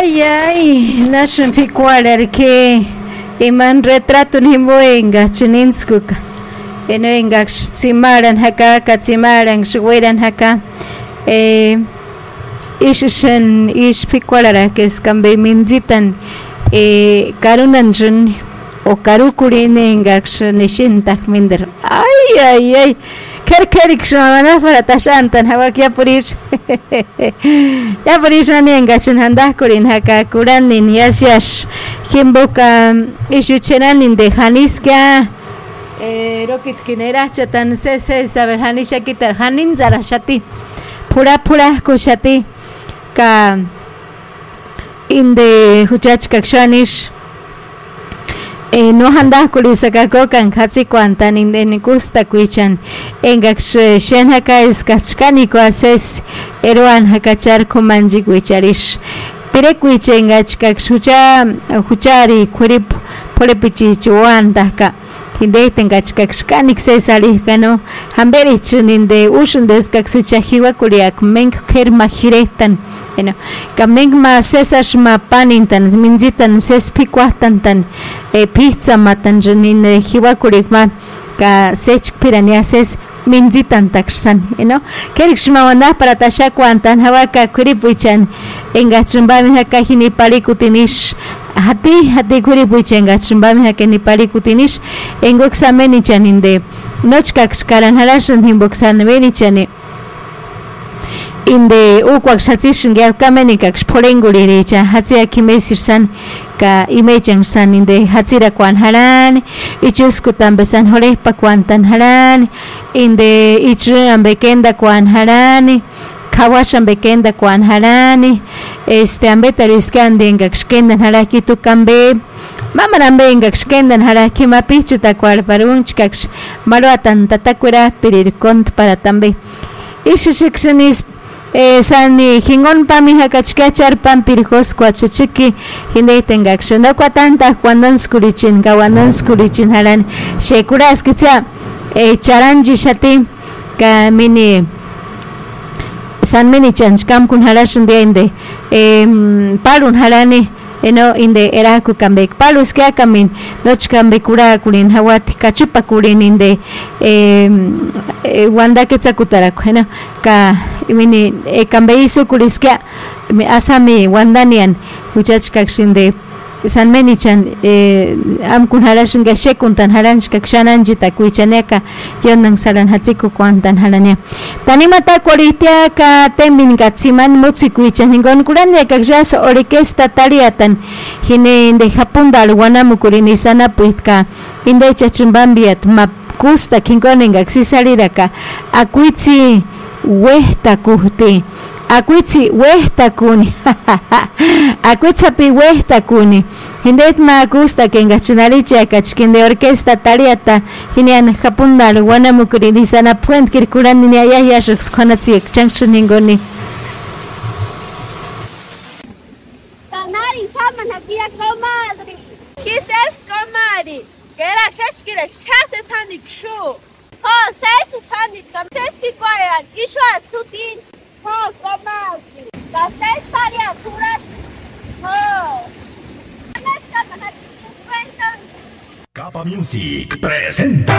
Ay, nashun pikualar que iman retrato ni moenga chininskuk. Enoenga tsimaran haka katsimaran shweran haka. Ishishan ish pikualara que es kambe minzitan karunanjun o karukurinenga nishintak minder. Ay. Kerkerik shmamana para tashantan hawak ya purish nanenga chunhandah kurin haka kuranin yasyash himboka ishuchenanin de haniska rokit kinera chatan se saber hanisha kitar hanin zara shati pura kushati ka inde huchach kakshanish no handa kulisaka kokan hatsi kwantan indeni kusta kuichan engaksh shen haka iskachkani ko ases eruan hakachar kumanji kuicharish pire kuichengach huchari kurip polepichi chuan daka hinde tengach kakshkanik sesali kano hamberi chuninde ushun deskaksucha hiwa kuriak menk kerma hiretan kameng ma sesash ma panintan minzitan ses pikuahtantan pizza matan janin hiwakurik ma ka sech pirania ses minzitan taksan kerikshma wanda para tasha kwantan hawaka kuripuichan engachumbami haka hini palikutinish hati kuripuichan engachumbami haka ni palikutinish engoksameni chaninde nochkaks karan halashan himboksan menichane inde ukwak shatsishin gya kameni kaks porenguri recha hatsia kimesirsan ka imechan san inde hatsira kwan haran ichuskutan besan hore pakwantan haran inde ichran bekenda kwan haran kawashan bekenda kwan haran ambetariskan kaks kendan haraki tu kambe mamarambe kaks kendan haraki mapichuta kwal parunch kaks maruatan tatakwera pirir kont para tambe ishishiksanis sani hingon pami hakachkachar pampirjos kuachachiki hinde tengakshan no kwatanta juanan skulichin haran shekuras kitsa charanji shati ka mini san mini chanchkam kun harashin de inde palun harani inde eraku kambek palus kya kamin nochkambe kura kurin hawati kachupa kurin inde wanda ketsakutaraku ka mini kambe isu kuriskia asami wandanian huchachkakshinde san menichan am kun harashin ga shekuntan haranch kakshananji takuichaneka yonan saran hatsiku kwantan harania tanimata koritia ka temin gatsiman mutsikuichan hingon kurania kaksas orquesta tariatan hine inde japundal wanamukurini sana puitka inde chachimbambiat makusta kingonen gaksisariraka akuitsi wehta kuhti akuitsi wehta kuni akuitsapi wehta kuni hindet ma gusta que engachinaricha kachkinde orquesta tariata hinian japundal wanamukuri sana puent kirkuran ni ayaya shxkonatsi changshningoni tanari saman hakia comadre quizás comadre que era shashkira chases handik shu oh seis handik kamses pikuaran ishwa sutin oh comadre kases paria kurat oh Capa Music presenta